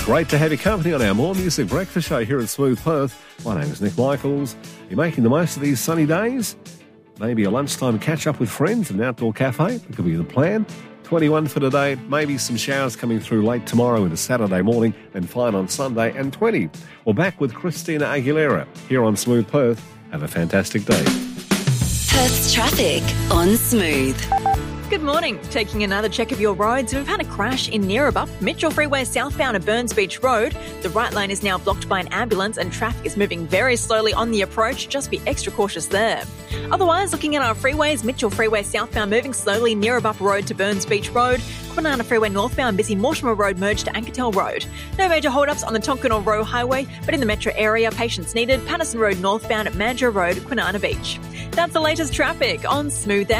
Great to have your company on our More Music Breakfast Show here at Smooth Perth. My name is Nick Michaels. You're making the most of these sunny days? Maybe a lunchtime catch-up with friends at an outdoor cafe? That could be the plan. 21 for today, maybe some showers coming through late tomorrow into Saturday morning, then fine on Sunday, and 20. We're back with Christina Aguilera here on Smooth Perth. Have a fantastic day. Perth's traffic on Smooth. Good morning. Taking another check of your roads, we've had a crash in Neerabup, Mitchell Freeway southbound at Burns Beach Road. The right lane is now blocked by an ambulance and traffic is moving very slowly on the approach. Just be extra cautious there. Otherwise, looking at our freeways, Mitchell Freeway southbound moving slowly, Neerabup Road to Burns Beach Road. Kwinana Freeway northbound busy Mortimer Road merged to Ankertel Road. No major hold-ups on the Tonkin Row Highway, but in the metro area, patience needed. Patterson Road northbound at Mandurah Road, Kwinana Beach. That's the latest traffic on Smooth Out.